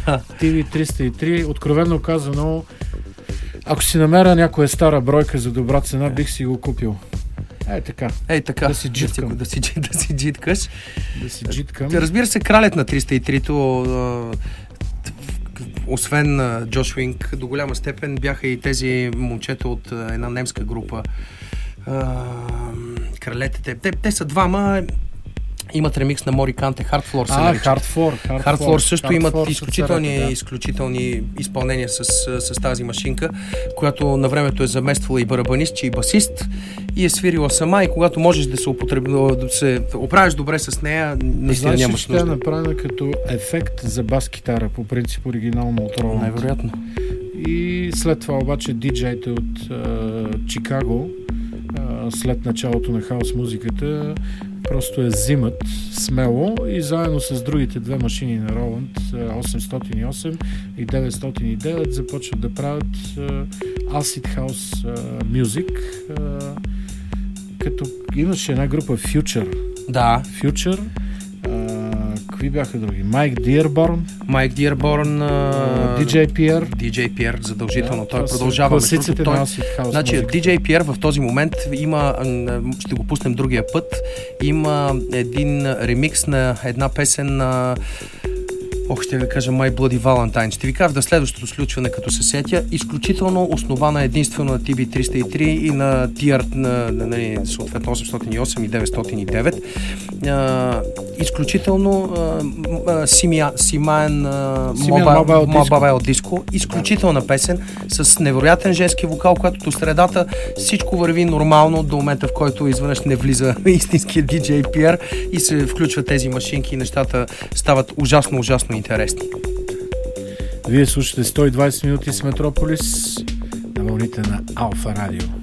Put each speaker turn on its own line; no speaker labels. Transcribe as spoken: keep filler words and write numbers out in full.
Да.
Ти ви триста и три, откровенно казано, ако си намеря някоя стара бройка за добра цена, бих си го купил. Ей така.
Ей така.
Да си джиткам.
Да си, да си джиткаш.
Да си джиткам.
Разбира се, кралят на триста и три-то, освен Джош Уинг, до голяма степен бяха и тези момчета от една немска група. Кралете. Те, те са двама. Имат ремикс на Мори Канте, Hardfloor се наричат.
А, Hardfloor.
Hardfloor също
Hardfloor
имат изключителни,
царете, да.
изключителни изпълнения с, с тази машинка, която на времето е замествала и барабанист, и басист и е свирила сама, и когато можеш да се, употреб... да се оправиш добре с нея, наистина нямаш
нужда. Значи,
нужда.
тя е направена като ефект за бас-китара, по принцип оригинално от Роланд.
Най-вероятно.
И след това обаче диджеите от а, Чикаго, а, след началото на хаос музиката, просто я взимат смело и заедно с другите две машини на Роланд, осемстотин и осем и деветстотин и девет, започват да правят uh, Acid House uh, Music, uh, като имаше една група Future.
Да.
Future. Uh, какви бяха други? Майк Диерборн.
Майк Диерборн.
Диджей Пиер.
Диджей Пиер, задължително.
Да,
той продължава.
Класиците
той...
на Acid House
Значи,
музика.
Диджей Пиер в този момент има, ще го пуснем другия път, има един ремикс на една песен на Ох, ще ви кажа My Bloody Valentine. Ще ви кажа да следващото случване, като се сетя, изключително основана единствено на Ти Би триста и три и на Ти Ар, на, на, на съответно осемстотин и осем и деветстотин и девет. А, изключително Симаен Мобайл Диско. Изключителна песен с невероятен женски вокал, когато до средата всичко върви нормално до момента, в който изведнъж не влиза истинския диджей Пиер и се включват тези машинки и нещата стават ужасно, ужасно интересни.
Вие слушате сто и двадесет минути с Метрополис на вълните на Алфа Радио.